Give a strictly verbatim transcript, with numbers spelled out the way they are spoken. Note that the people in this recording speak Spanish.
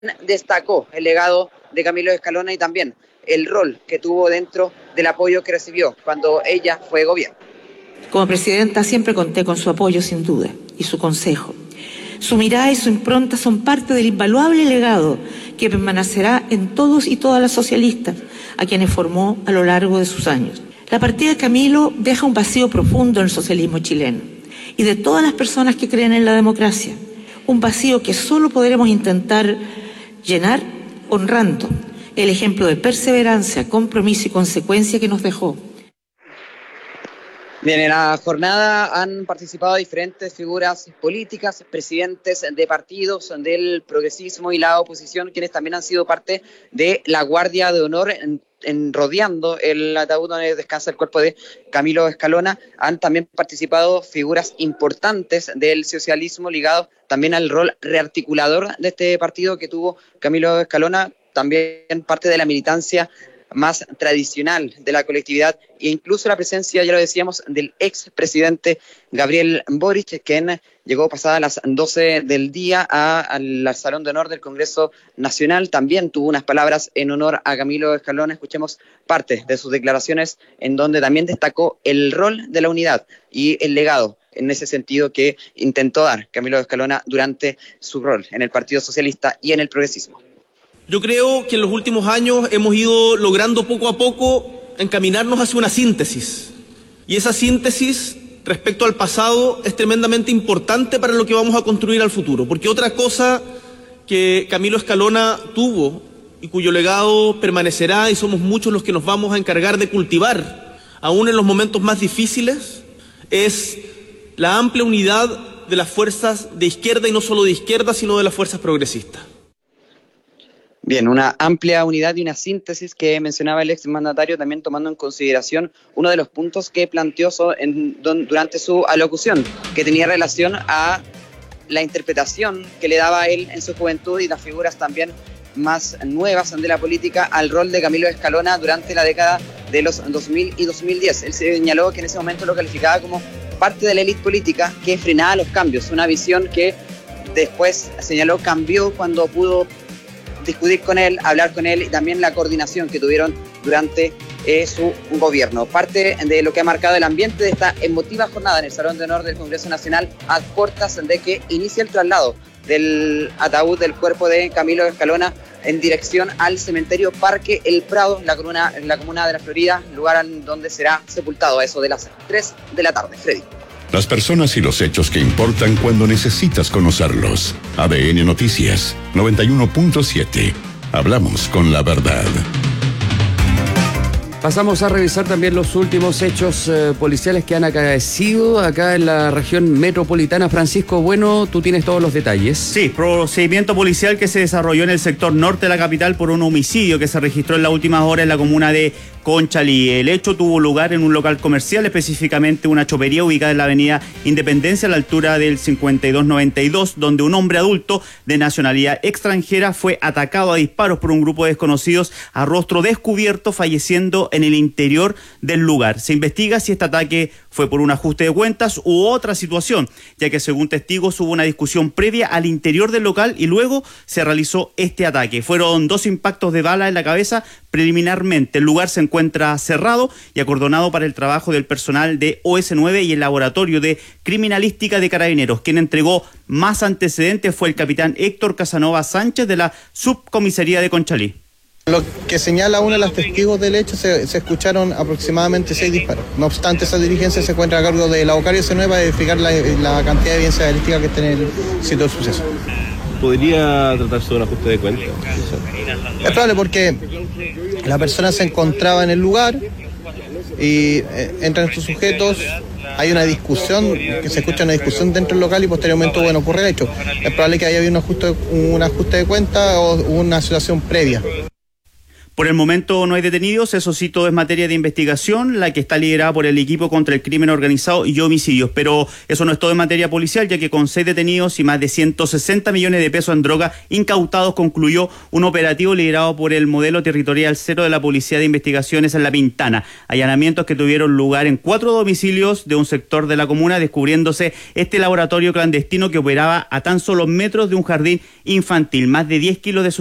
destacó el legado de Camilo Escalona y también el rol que tuvo dentro del apoyo que recibió cuando ella fue gobierno. Como presidenta siempre conté con su apoyo sin duda y su consejo. Su mirada y su impronta son parte del invaluable legado que permanecerá en todos y todas las socialistas a quienes formó a lo largo de sus años. La partida de Camilo deja un vacío profundo en el socialismo chileno y de todas las personas que creen en la democracia. Un vacío que solo podremos intentar llenar honrando el ejemplo de perseverancia, compromiso y consecuencia que nos dejó. Bien, en la jornada han participado diferentes figuras políticas, presidentes de partidos del progresismo y la oposición, quienes también han sido parte de la Guardia de Honor en, en rodeando el ataúd donde descansa el cuerpo de Camilo Escalona. Han también participado figuras importantes del socialismo ligados también al rol rearticulador de este partido que tuvo Camilo Escalona, también parte de la militancia más tradicional de la colectividad e incluso la presencia, ya lo decíamos, del expresidente Gabriel Boric, quien llegó pasadas las doce del día a, al Salón de Honor del Congreso Nacional. También tuvo unas palabras en honor a Camilo Escalona. Escuchemos parte de sus declaraciones en donde también destacó el rol de la unidad y el legado en ese sentido que intentó dar Camilo Escalona durante su rol en el Partido Socialista y en el progresismo. Yo creo que en los últimos años hemos ido logrando poco a poco encaminarnos hacia una síntesis. Y esa síntesis respecto al pasado es tremendamente importante para lo que vamos a construir al futuro. Porque otra cosa que Camilo Escalona tuvo y cuyo legado permanecerá, y somos muchos los que nos vamos a encargar de cultivar, aún en los momentos más difíciles, es la amplia unidad de las fuerzas de izquierda, y no solo de izquierda, sino de las fuerzas progresistas. Bien, una amplia unidad y una síntesis que mencionaba el exmandatario, también tomando en consideración uno de los puntos que planteó en, don, durante su alocución, que tenía relación a la interpretación que le daba él en su juventud y las figuras también más nuevas de la política al rol de Camilo Escalona durante la década de los dos mil y dos mil diez. Él señaló que en ese momento lo calificaba como parte de la élite política que frenaba los cambios, una visión que después señaló cambió cuando pudo discutir con él, hablar con él y también la coordinación que tuvieron durante eh, su gobierno. Parte de lo que ha marcado el ambiente de esta emotiva jornada en el Salón de Honor del Congreso Nacional a puertas de que inicia el traslado del ataúd del cuerpo de Camilo Escalona en dirección al cementerio Parque El Prado, en la comuna, en la comuna de La Florida, lugar donde será sepultado a eso de las tres de la tarde. Freddy. Las personas y los hechos que importan cuando necesitas conocerlos. A D N Noticias noventa y uno punto siete. Hablamos con la verdad. Pasamos a revisar también los últimos hechos eh, policiales que han acaecido acá en la región metropolitana. Francisco Bueno, tú tienes todos los detalles. Sí, procedimiento policial que se desarrolló en el sector norte de la capital por un homicidio que se registró en las últimas horas en la comuna de Conchalí. El hecho tuvo lugar en un local comercial, específicamente una chopería ubicada en la avenida Independencia a la altura del cincuenta y dos noventa y dos, donde un hombre adulto de nacionalidad extranjera fue atacado a disparos por un grupo de desconocidos a rostro descubierto, falleciendo en el interior del lugar. Se investiga si este ataque fue por un ajuste de cuentas u otra situación, ya que según testigos hubo una discusión previa al interior del local y luego se realizó este ataque. Fueron dos impactos de bala en la cabeza preliminarmente. El lugar se encuentra cerrado y acordonado para el trabajo del personal de O S nueve y el laboratorio de criminalística de Carabineros. Quien entregó más antecedentes fue el capitán Héctor Casanova Sánchez de la subcomisaría de Conchalí. Lo que señala uno de los testigos del hecho, se, se escucharon aproximadamente seis disparos. No obstante, esa diligencia se encuentra a cargo de la Bocario C nueve para verificar la, la cantidad de evidencia balística que está en el sitio del suceso. ¿Podría tratarse de un ajuste de cuentas? Es probable porque la persona se encontraba en el lugar y eh, entran estos sujetos, hay una discusión, que se escucha una discusión dentro del local y posteriormente, bueno, ocurre el hecho. Es probable que haya habido un ajuste, un ajuste de cuentas o una situación previa. Por el momento no hay detenidos, eso sí, todo es materia de investigación, la que está liderada por el equipo contra el crimen organizado y homicidios. Pero eso no es todo en materia policial, ya que con seis detenidos y más de ciento sesenta millones de pesos en droga incautados concluyó un operativo liderado por el modelo territorial cero de la Policía de Investigaciones en La Pintana. Allanamientos que tuvieron lugar en cuatro domicilios de un sector de la comuna, descubriéndose este laboratorio clandestino que operaba a tan solo metros de un jardín infantil. Más de diez kilos de